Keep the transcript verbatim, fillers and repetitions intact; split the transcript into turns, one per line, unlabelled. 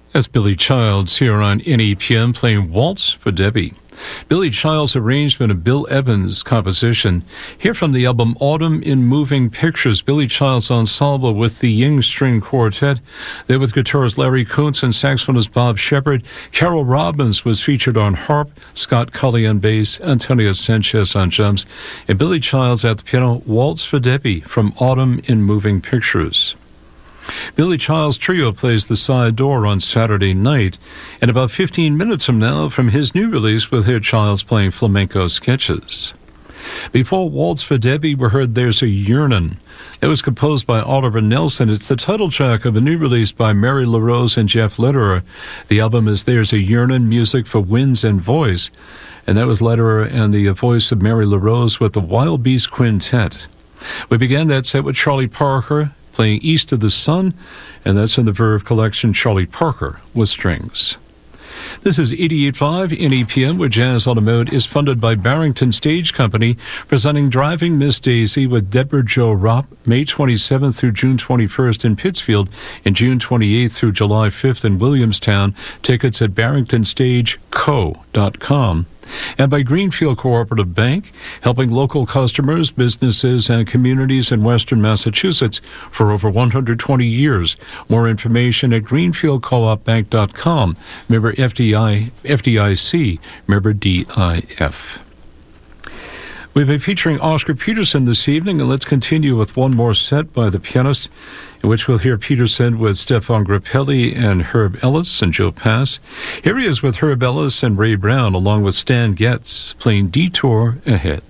That's Billy Childs here on N E P M playing Waltz for Debbie. Billy Childs' arrangement of Bill Evans' composition. Here from the album Autumn in Moving Pictures, Billy Childs Ensemble with the Ying String Quartet. There with guitarist Larry Kuntz and saxophonist Bob Shepard. Carol Robbins was featured on harp, Scott Cully on bass, Antonio Sanchez on drums, and Billy Childs at the piano, Waltz for Debbie from Autumn in Moving Pictures. Billy Childs Trio plays the side door on Saturday night, and about fifteen minutes from now, from his new release, we'll hear Childs playing flamenco sketches. Before Waltz for Debbie, we heard There's a Yearnin'. That was composed by Oliver Nelson. It's the title track of a new release by Mary LaRose and Jeff Lederer. The album is There's a Yearnin', Music for Winds and Voice, and that was Lederer and the voice of Mary LaRose with the Wild Beast Quintet. We began that set with Charlie Parker playing East of the Sun, and that's in the Verve collection, Charlie Parker with strings. This is eighty-eight point five N E P M, where Jazz on the Mode is funded by Barrington Stage Company, presenting Driving Miss Daisy with Deborah Jo Ropp, May twenty-seventh through June twenty-first in Pittsfield, and June twenty-eighth through July fifth in Williamstown. Tickets at barrington stage co dot com. And by Greenfield Cooperative Bank, helping local customers, businesses, and communities in Western Massachusetts for over one hundred twenty years. More information at greenfield co op bank dot com. Member F D I, F D I C, member D I F. We've been featuring Oscar Peterson this evening, and let's continue with one more set by the pianist, in which we'll hear Peterson with Stefan Grappelli and Herb Ellis and Joe Pass. Here he is with Herb Ellis and Ray Brown, along with Stan Getz, playing Detour Ahead.